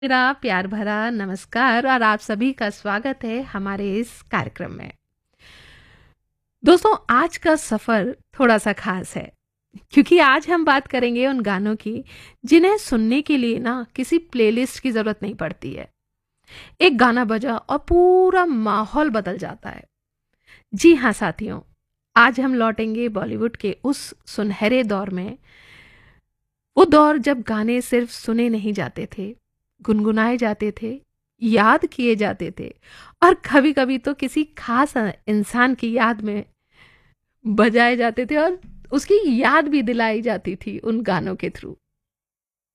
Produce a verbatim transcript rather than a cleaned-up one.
मेरा प्यार भरा नमस्कार और आप सभी का स्वागत है हमारे इस कार्यक्रम में। दोस्तों, आज का सफ़र थोड़ा-सा ख़ास है, क्योंकि आज हम बात करेंगे उन गानों की, जिन्हें सुनने के लिए ना किसी प्लेलिस्ट की ज़रूरत नहीं पड़ती है। एक गाना बजा और पूरा माहौल बदल जाता है। जी हाँ साथियों, आज हम लौटेंगे बॉलीवुड के उस सुनहरे दौर में, वो दौर जब गाने सिर्फ सुने नहीं जाते थे, गुनगुनाए जाते थे, याद किए जाते थे और कभी-कभी तो किसी खास अ, इंसान की याद में बजाए जाते थे और उसकी याद भी दिलाई जाती थी उन गानों के थ्रू।